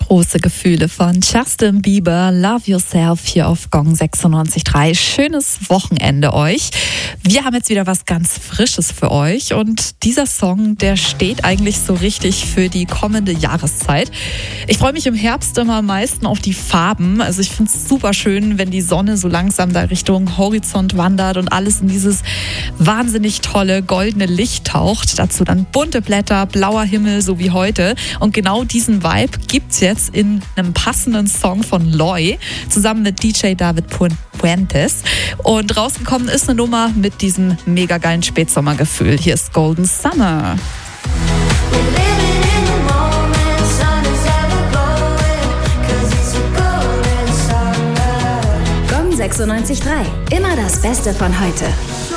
Große Gefühle von Justin Bieber, Love Yourself hier auf Gong 96.3. Schönes Wochenende euch. Wir haben jetzt wieder was ganz Frisches für euch und dieser Song, der steht eigentlich so richtig für die kommende Jahreszeit. Ich freue mich im Herbst immer am meisten auf die Farben. Also ich finde es super schön, wenn die Sonne so langsam da Richtung Horizont wandert und alles in dieses wahnsinnig tolle goldene Licht taucht. Dazu dann bunte Blätter, blauer Himmel, so wie heute. Und genau diesen Vibe gibt's jetzt in einem passenden Song von Loy, zusammen mit DJ David Puentes. Und rausgekommen ist eine Nummer mit diesem mega geilen Spätsommergefühl. Hier ist Golden Summer. Gong 96.3. Immer das Beste von heute.